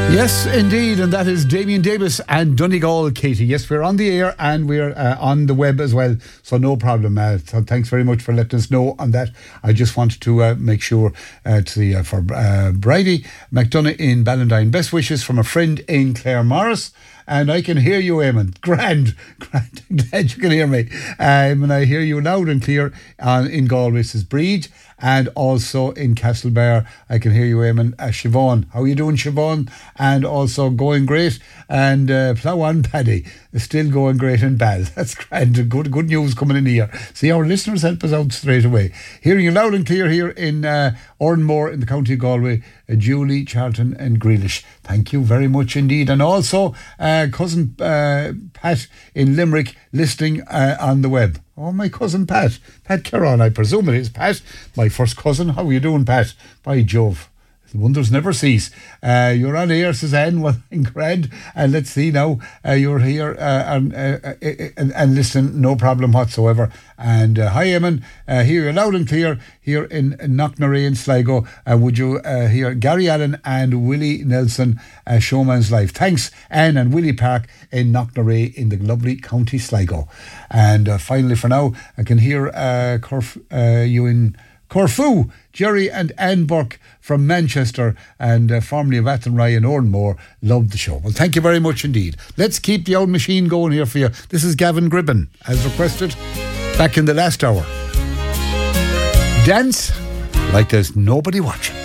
Yes, indeed, and that is Damien Davis and Donegal, Katie. Yes, we're on the air and we're on the web as well, so no problem. So thanks very much for letting us know on that. I just wanted to make sure for Bridie McDonough in Ballandine. Best wishes from a friend in Clare Morris. And I can hear you, Eamon. Grand. I'm glad you can hear me. And I hear you loud and clear in Galway's Breed. And also in Castlebar, I can hear you, Eamon. Siobhan, how are you doing, Siobhan? And also going great. And plough on, Paddy, still going great in Bal. That's grand. Good news coming in here. See, our listeners help us out straight away. Hearing you loud and clear here in Oranmore in the county of Galway. Julie, Charlton and Grealish. Thank you very much indeed. And also cousin Pat in Limerick listening on the web. Oh, my cousin Pat Caron, I presume it is Pat, my first cousin. How are you doing, Pat? By Jove, the wonders never cease. You're on air, says Anne, well, grand. And let's see now, you're here and listen, no problem whatsoever. And hi, Eamon, hear you loud and clear here in Knocknarea in Sligo. Would you hear Gary Allen and Willie Nelson, Showman's Life? Thanks, Anne and Willie Park in Knocknarea in the lovely county Sligo. And finally, for now, I can hear you in Corfu, Jerry and Anne Burke from Manchester and formerly of Athenry and Oranmore. Love the show. Well, thank you very much indeed. Let's keep the old machine going here for you. This is Gavin Gribben, as requested, back in the last hour. Dance like there's nobody watching.